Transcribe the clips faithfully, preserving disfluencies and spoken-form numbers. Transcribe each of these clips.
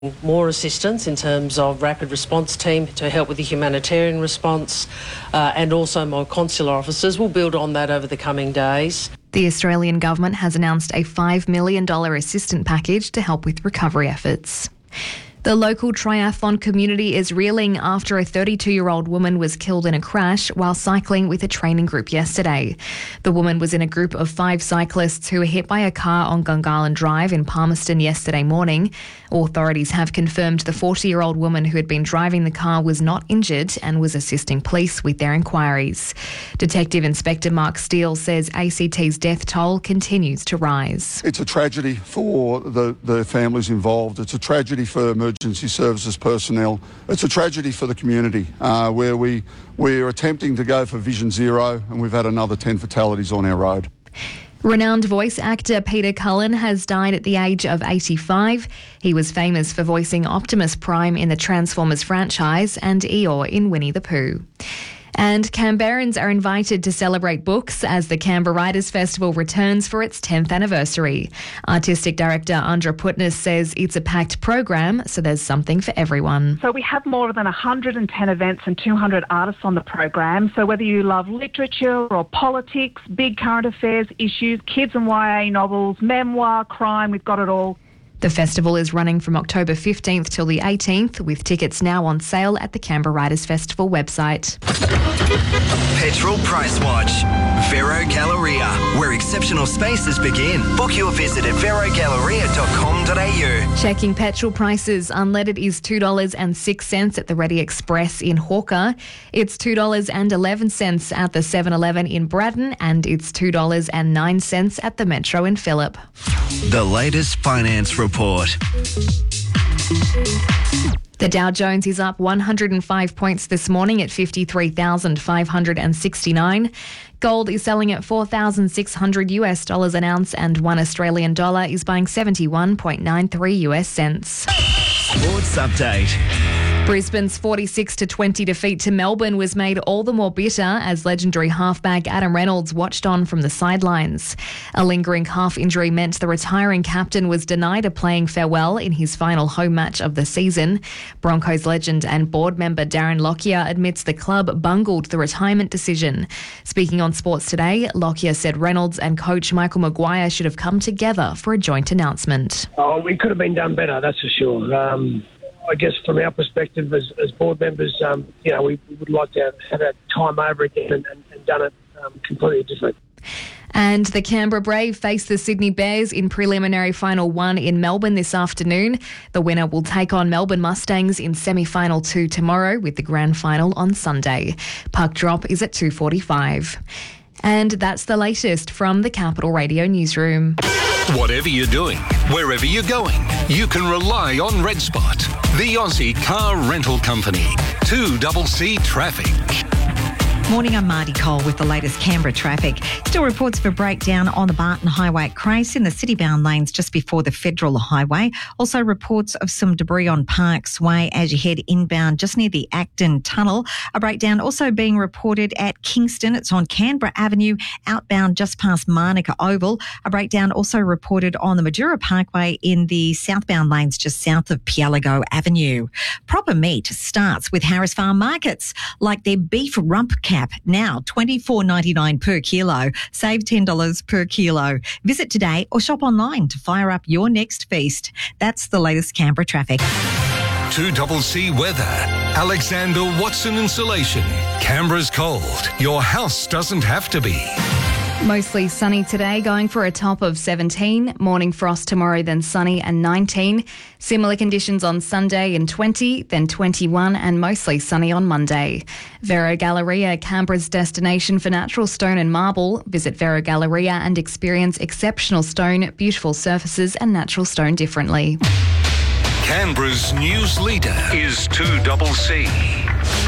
more assistance in terms of rapid response team to help with the humanitarian response uh, and also more consular officers. We'll build on that over the coming days. The Australian government has announced a five million dollars assistance package to help with recovery efforts. The local triathlon community is reeling after a thirty-two-year-old woman was killed in a crash while cycling with a training group yesterday. The woman was in a group of five cyclists who were hit by a car on Gungahlin Drive in Palmerston yesterday morning. Authorities have confirmed the forty-year-old woman who had been driving the car was not injured and was assisting police with their inquiries. Detective Inspector Mark Steele says A C T's death toll continues to rise. It's a tragedy for the, the families involved. It's a tragedy for emergency emergency services personnel. It's a tragedy for the community uh, where we, we're attempting to go for Vision Zero and we've had another ten fatalities on our road. Renowned voice actor Peter Cullen has died at the age of eighty-five. He was famous for voicing Optimus Prime in the Transformers franchise and Eeyore in Winnie the Pooh. And Canberrans are invited to celebrate books as the Canberra Writers Festival returns for its tenth anniversary. Artistic Director Andra Putness says it's a packed program, so there's something for everyone. So we have more than one hundred ten events and two hundred artists on the program. So whether you love literature or politics, big current affairs issues, kids and Y A novels, memoir, crime, we've got it all. The festival is running from October fifteenth till the eighteenth, with tickets now on sale at the Canberra Writers Festival website. Petrol Price Watch. Vero Galleria, where exceptional spaces begin. Book your visit at vero galleria dot com dot a u. Checking petrol prices. Unleaded is two dollars and six cents at the Ready Express in Hawker. It's two dollars and eleven cents at the seven eleven in Braddon, and it's two dollars and nine cents at the Metro in Phillip. The latest finance report. The Dow Jones is up one hundred five points this morning at fifty-three thousand five hundred sixty-nine. Gold is selling at four thousand six hundred US dollars an ounce, and one Australian dollar is buying seventy-one point nine three US cents. Sports update. Brisbane's forty-six to twenty defeat to Melbourne was made all the more bitter as legendary halfback Adam Reynolds watched on from the sidelines. A lingering calf injury meant the retiring captain was denied a playing farewell in his final home match of the season. Broncos legend and board member Darren Lockyer admits the club bungled the retirement decision. Speaking on Sports Today, Lockyer said Reynolds and coach Michael Maguire should have come together for a joint announcement. Oh, it could have been done better, that's for sure. Um, I guess from our perspective as, as board members, um, you know, we, we would like to have had that time over again and, and, and done it um, completely different. And the Canberra Brave face the Sydney Bears in preliminary final one in Melbourne this afternoon. The winner will take on Melbourne Mustangs in semi-final two tomorrow, with the grand final on Sunday. Puck drop is at two forty-five. And that's the latest from the Capital Radio newsroom. Whatever you're doing, wherever you're going, you can rely on Red Spot, the Aussie car rental company. two C C Traffic. Morning, I'm Marty Cole with the latest Canberra traffic. Still reports of a breakdown on the Barton Highway at Crace in the city-bound lanes just before the Federal Highway. Also reports of some debris on Parks Way as you head inbound just near the Acton Tunnel. A breakdown also being reported at Kingston. It's on Canberra Avenue, outbound just past Manuka Oval. A breakdown also reported on the Madura Parkway in the southbound lanes just south of Pielago Avenue. Proper meat starts with Harris Farm Markets, like their beef rump cap. Now twenty-four ninety-nine per kilo. Save ten dollars per kilo. Visit today or shop online to fire up your next feast. That's the latest Canberra traffic. two C C weather. Alexander Watson Insulation. Canberra's cold. Your house doesn't have to be. Mostly sunny today, going for a top of seventeen. Morning frost tomorrow, then sunny and nineteen. Similar conditions on Sunday and twenty, then twenty-one, and mostly sunny on Monday. Vero Galleria, Canberra's destination for natural stone and marble. Visit Vero Galleria and experience exceptional stone, beautiful surfaces and natural stone differently. Canberra's news leader is two C C.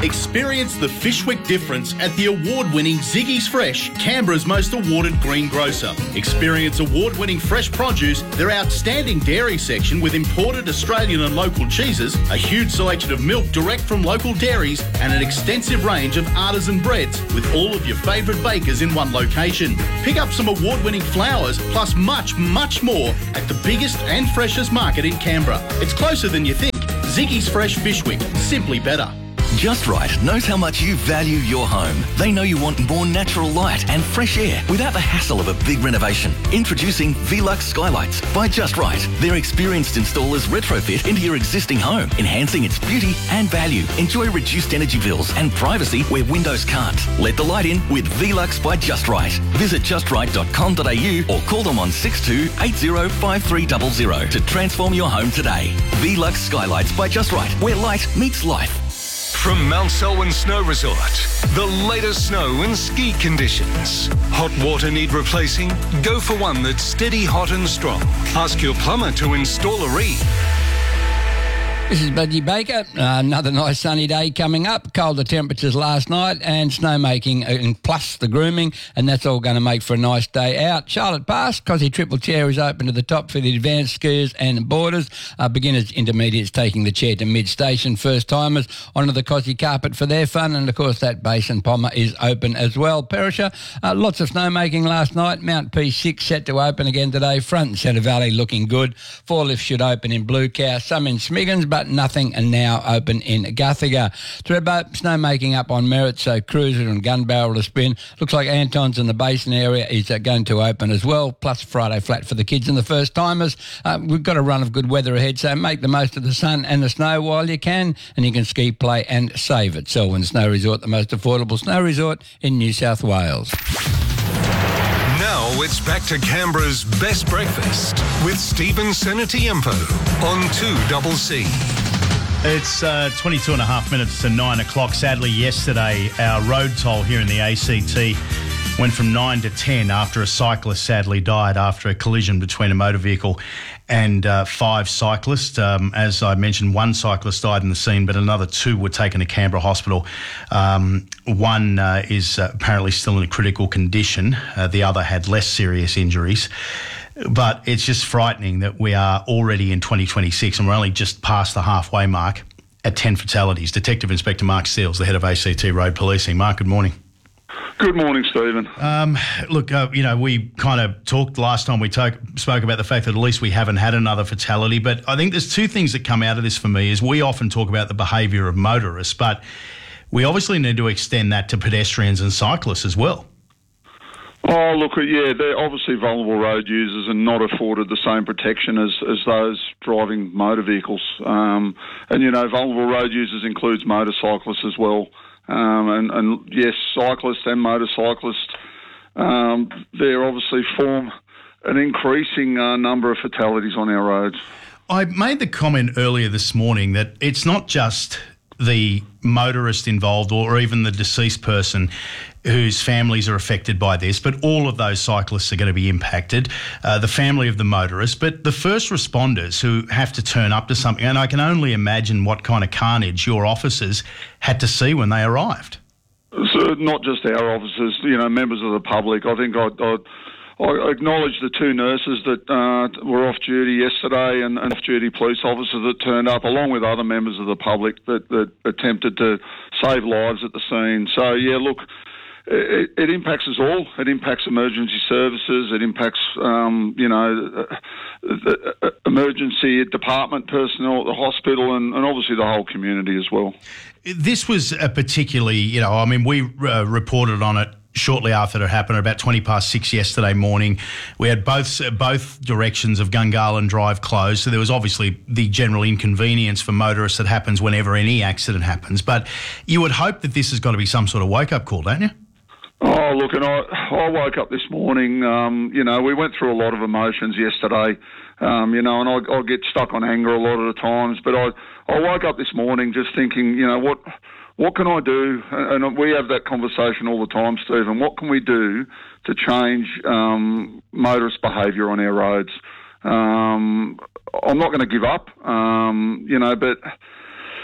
Experience the Fishwick difference at the award-winning Ziggy's Fresh, Canberra's most awarded greengrocer. Experience award-winning fresh produce, their outstanding dairy section with imported Australian and local cheeses, a huge selection of milk direct from local dairies, and an extensive range of artisan breads with all of your favourite bakers in one location. Pick up some award-winning flowers plus much, much more at the biggest and freshest market in Canberra. It's closer than you think. Ziggy's Fresh Fishwick, simply better. Just Right knows how much you value your home. They know you want more natural light and fresh air without the hassle of a big renovation. Introducing Velux Skylights by Just Right. Their experienced installers retrofit into your existing home, enhancing its beauty and value. Enjoy reduced energy bills and privacy where windows can't. Let the light in with Velux by Just Right. Visit just right dot com dot a u or call them on six two eight zero five three zero zero to transform your home today. Velux Skylights by Just Right, where light meets life. From Mount Selwyn Snow Resort, the latest snow and ski conditions. Hot water need replacing? Go for one that's steady, hot and strong. Ask your plumber to install a reed. This is Budgie Baker. Uh, another nice sunny day coming up. Colder temperatures last night and snowmaking and plus the grooming, and that's all going to make for a nice day out. Charlotte Pass, Cosy Triple Chair is open to the top for the advanced skiers and boarders. Uh, beginners, intermediates taking the chair to mid-station. First-timers onto the Cosy carpet for their fun, and of course that Basin Pommer is open as well. Perisher, uh, lots of snowmaking last night. Mount P six set to open again today. Front and Centre Valley looking good. Four lifts should open in Blue Cow, some in Smiggins, but nothing and now open in Guthiga. Thredbo, snowmaking up on Merritt, so Cruiser and Gun Barrel to spin. Looks like Anton's in the Basin area is uh, going to open as well, plus Friday flat for the kids and the first timers. Uh, we've got a run of good weather ahead, so make the most of the sun and the snow while you can, and you can ski, play and save it. Selwyn Snow Resort, the most affordable snow resort in New South Wales. Now it's back to Canberra's best breakfast with Stephen Senatiempo on two double C. It's uh, twenty-two and a half minutes to nine o'clock. Sadly, yesterday, our road toll here in the A C T went from nine to ten after a cyclist sadly died after a collision between a motor vehicle and uh, five cyclists. Um, as I mentioned, one cyclist died in the scene, but another two were taken to Canberra Hospital. Um, one uh, is uh, apparently still in a critical condition. Uh, the other had less serious injuries. But it's just frightening that we are already in twenty twenty-six and we're only just past the halfway mark at ten fatalities. Detective Inspector Mark Seals, the head of A C T Road Policing. Mark, good morning. Good morning, Stephen. Um, look, uh, you know, we kind of talked last time we talk, spoke about the fact that at least we haven't had another fatality, but I think there's two things that come out of this for me is we often talk about the behaviour of motorists, but we obviously need to extend that to pedestrians and cyclists as well. Oh, look, yeah, they're obviously vulnerable road users and not afforded the same protection as, as those driving motor vehicles. Um, and, you know, vulnerable road users includes motorcyclists as well. Um, and, and, yes, cyclists and motorcyclists, um, they obviously form an increasing uh, number of fatalities on our roads. I made the comment earlier this morning that it's not just the motorist involved or even the deceased person whose families are affected by this, but all of those cyclists are going to be impacted, uh, the family of the motorist, but the first responders who have to turn up to something, and I can only imagine what kind of carnage your officers had to see when they arrived. So not just our officers, you know, members of the public. I think I'd, I'd I acknowledge the two nurses that uh, were off duty yesterday and, and off-duty police officers that turned up, along with other members of the public that, that attempted to save lives at the scene. So, yeah, look, it, it impacts us all. It impacts emergency services. It impacts, um, you know, the, the emergency department personnel at the hospital and, and obviously the whole community as well. This was a particularly, you know, I mean, we uh, reported on it shortly after it happened, about twenty past six yesterday morning. We had both both directions of Gungahlin Drive closed, so there was obviously the general inconvenience for motorists that happens whenever any accident happens. But you would hope that this has got to be some sort of wake-up call, don't you? Oh, look, and I, I woke up this morning, um, you know, we went through a lot of emotions yesterday, um, you know, and I, I get stuck on anger a lot of the times, but I, I woke up this morning just thinking, you know, what... What can I do? And we have that conversation all the time, Stephen. What can we do to change um, motorist behaviour on our roads? Um, I'm not going to give up, um, you know, but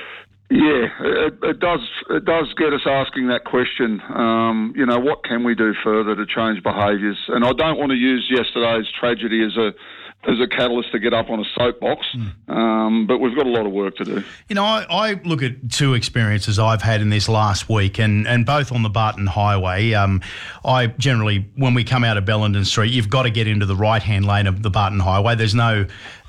Yeah, it, it does. It does get us asking that question. Um, you know, what can we do further to change behaviours? And I don't want to use yesterday's tragedy as a as a catalyst to get up on a soapbox, mm. um, but we've got a lot of work to do. You know, I, I look at two experiences I've had in this last week, and, and both on the Barton Highway. Um, I generally, when we come out of Bellenden Street, you've got to get into the right-hand lane of the Barton Highway. There's no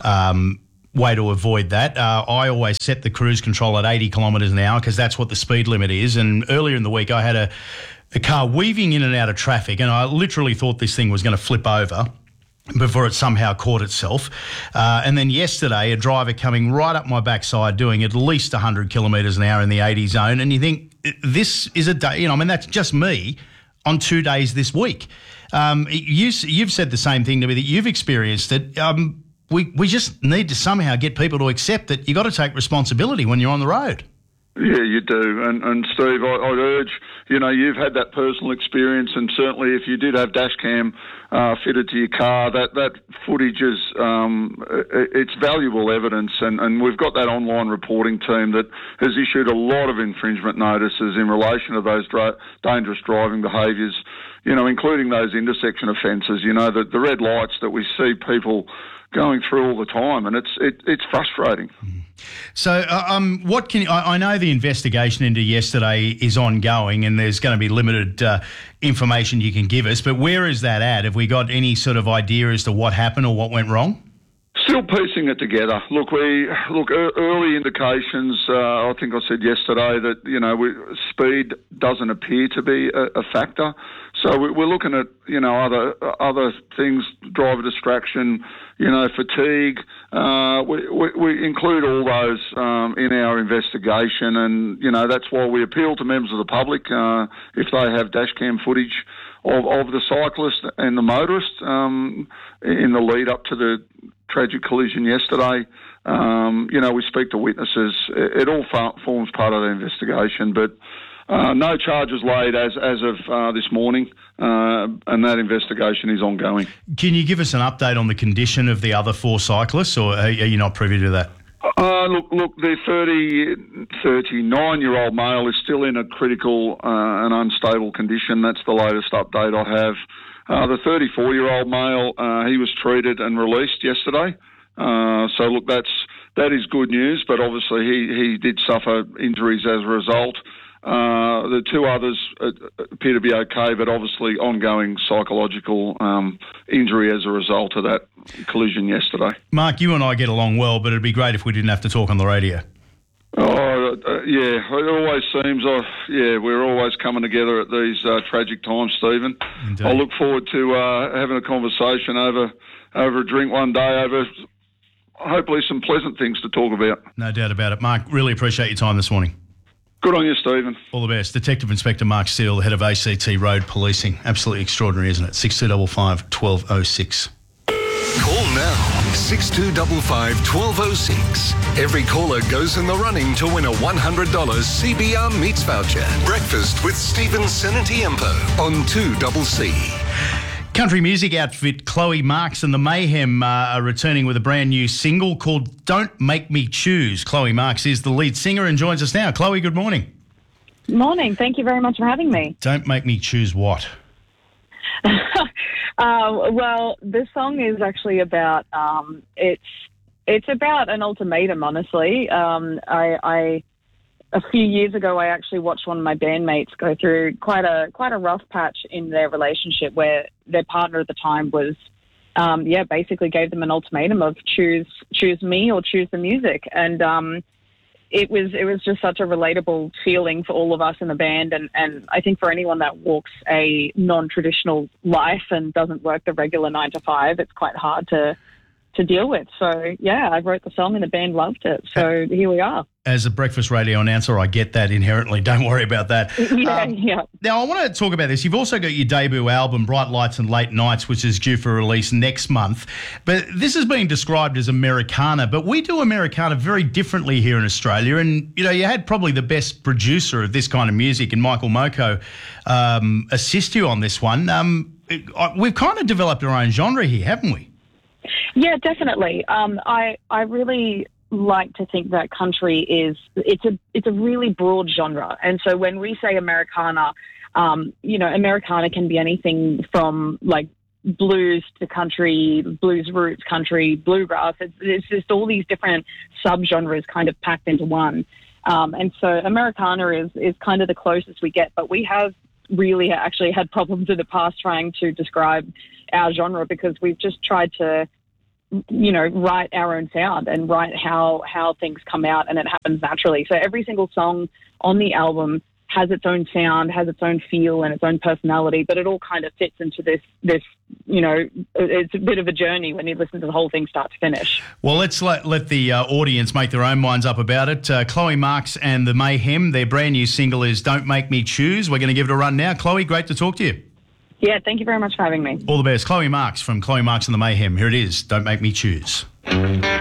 Um, way to avoid that. Uh, I always set the cruise control at eighty kilometres an hour because that's what the speed limit is. And earlier in the week, I had a, a car weaving in and out of traffic, and I literally thought this thing was going to flip over before it somehow caught itself. Uh, and then yesterday, a driver coming right up my backside doing at least one hundred kilometres an hour in the eighty zone. And you think, this is a day, you know, I mean, that's just me on two days this week. Um, you, you've said the same thing to me, that you've experienced it. Um, We we just need to somehow get people to accept that you got to take responsibility when you're on the road. Yeah, you do. And, and Steve, I, I'd urge, you know, you've had that personal experience, and certainly if you did have dash cam uh, fitted to your car, that, that footage is, um, it's valuable evidence. And, and we've got that online reporting team that has issued a lot of infringement notices in relation to those dra- dangerous driving behaviours, you know, including those intersection offences, you know, the, the red lights that we see people going through all the time, and it's it, it's frustrating. So, uh, um, what can I, I know the investigation into yesterday is ongoing, and there's going to be limited uh, information you can give us. But where is that at? Have we got any sort of idea as to what happened or what went wrong? Still piecing it together. Look, we look early indications. Uh, I think I said yesterday that you know we, speed doesn't appear to be a, a factor. So we, we're looking at you know other other things, driver distraction, you know fatigue. Uh, we, we, we include all those um, in our investigation, and you know that's why we appeal to members of the public uh, if they have dashcam footage of, of the cyclist and the motorist um, in the lead up to the tragic collision yesterday. Um, you know, we speak to witnesses. It, it all fa- forms part of the investigation, but uh, no charges laid as as of uh, this morning, uh, and that investigation is ongoing. Can you give us an update on the condition of the other four cyclists, or are you not privy to that? Uh, look, look, the thirty, thirty-nine-year-old male is still in a critical uh, and unstable condition. That's the latest update I have. Uh, the thirty-four-year-old male, uh, he was treated and released yesterday. Uh, so, look, that's that is good news, but obviously he, he did suffer injuries as a result. Uh, the two others appear to be okay, but obviously ongoing psychological um, injury as a result of that collision yesterday. Mark, you and I get along well, but it'd be great if we didn't have to talk on the radio. Oh, uh, yeah, it always seems, uh, yeah, we're always coming together at these uh, tragic times, Stephen. Indeed. I look forward to uh, having a conversation over over a drink one day, over hopefully some pleasant things to talk about. No doubt about it. Mark, really appreciate your time this morning. Good on you, Stephen. All the best. Detective Inspector Mark Steele, head of A C T Road Policing. Absolutely extraordinary, isn't it? six two five five, one two oh six. Call now, six two five five, one two oh six. Every caller goes in the running to win a one hundred dollars C B R Meats voucher. Breakfast with Stephen Senatiempo on two C C. Country music outfit Chloe Marks and the Mayhem uh, are returning with a brand new single called Don't Make Me Choose. Chloe Marks is the lead singer and joins us now. Chloe, good morning. Morning. Thank you very much for having me. Don't make me choose what? uh, well, this song is actually about um, it's it's about an ultimatum. Honestly, um, I, I a few years ago I actually watched one of my bandmates go through quite a quite a rough patch in their relationship where their partner at the time was, um, yeah, basically gave them an ultimatum of choose choose me or choose the music, and um, it was it was just such a relatable feeling for all of us in the band, and, and I think for anyone that walks a non-traditional life and doesn't work the regular nine to five, it's quite hard to to deal with. So yeah, I wrote the song and the band loved it. So here we are. As a breakfast radio announcer, I get that inherently. Don't worry about that. Yeah, um, yeah. Now, I want to talk about this. You've also got your debut album, Bright Lights and Late Nights, which is due for release next month. But this is being described as Americana, but we do Americana very differently here in Australia. And, you know, you had probably the best producer of this kind of music in Michael Moko um, assist you on this one. Um, it, we've kind of developed our own genre here, haven't we? Yeah, definitely. Um, I I really like to think that country is it's a it's a really broad genre, and so when we say Americana, um, you know, Americana can be anything from like blues to country, blues roots, country, bluegrass. It's, it's just all these different subgenres kind of packed into one. Um, and so Americana is, is kind of the closest we get, but we have really actually had problems in the past trying to describe our genre because we've just tried to, you know, write our own sound and write how, how things come out, and it happens naturally. So every single song on the album has its own sound, has its own feel and its own personality, but it all kind of fits into this, this, you know, it's a bit of a journey when you listen to the whole thing start to finish. Well, let's let, let the uh, audience make their own minds up about it. Uh, Chloe Marks and the Mayhem, their brand new single is Don't Make Me Choose. We're going to give it a run now. Chloe, great to talk to you. Yeah, thank you very much for having me. All the best. Chloe Marks from Chloe Marks and the Mayhem. Here it is, Don't Make Me Choose.